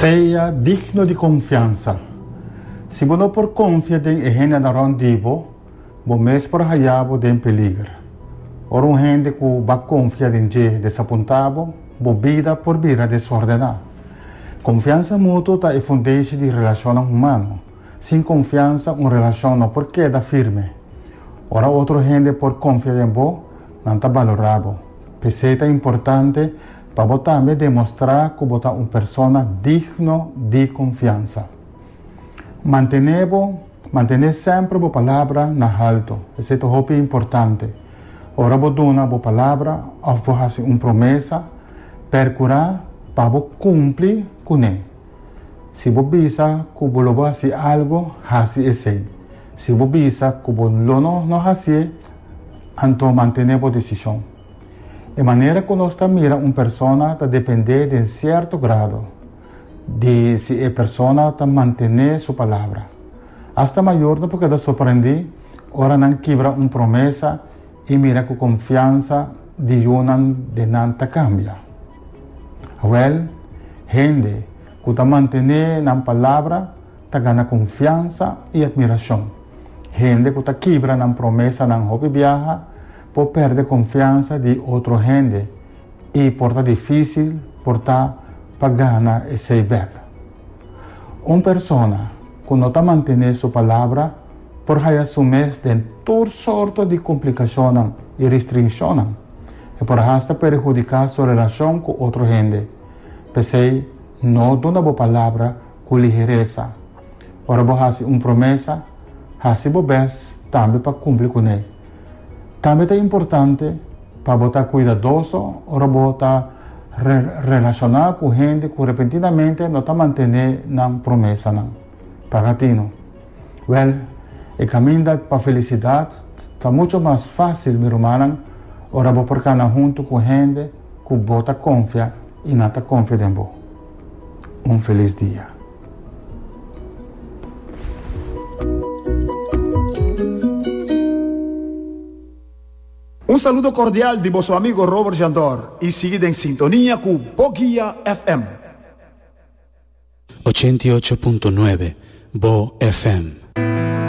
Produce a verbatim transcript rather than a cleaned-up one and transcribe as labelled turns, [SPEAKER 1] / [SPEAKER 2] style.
[SPEAKER 1] Seja digno de confiança. Se você não por confiar em gente na rondibo, você mesmo por hayabo em peligro. Ora um gente que vai confiar em gente desapontado, você vida por vida desordenada. Confiança mútua é a fundação de relação humana. Sem confiança, uma relação não pode quedar firme. Ora outra gente por confiar em você, não está valorado. Isso é importante para você também demonstrar que você é uma pessoa digna de confiança. Mantenha, mantenha sempre a palavra na alto. Isso é muito importante. Ora você dá uma palavra, ou você faz uma promessa, percurar para você cumprir com ela. Se você pensa que você vai fazer algo, faça isso. Se você pensa que você não vai fazer, então mantenha a decisão. De maneira que nós mira uma pessoa está depender de certo grado de se a pessoa está manter sua palavra. Hasta maior não porque surpreender, ora não quebra uma promessa e mira com confiança de uma de nada cambia. Well, gente que está mantendo na palavra está ganhando confiança e admiração. Gente que está quebra na promessa na hobby viaja pode perder confiança de outra gente e porta difícil portar para ganhar esse back. Uma pessoa que não está mantendo sua palavra pode assumir de toda sorte de complicações e restrições e pode até prejudicar sua relação com outra gente. Porque não dá uma palavra com ligeireza. Ora, você faz uma promessa, faz o bem também para cumprir com ela. Também é importante para você estar cuidadoso ou você relacionar com gente que repentinamente não está mantendo na promessa. Para gatino. Well, o caminho para a felicidade está muito mais fácil, meu irmão, ora você por ficar junto com gente que você confia e não está confiando em você. Um feliz dia.
[SPEAKER 2] Un saludo cordial de vuestro amigo Robert Jandor y sigue en sintonía con Boguía F M.
[SPEAKER 3] ochenta y ocho punto nueve Bo F M.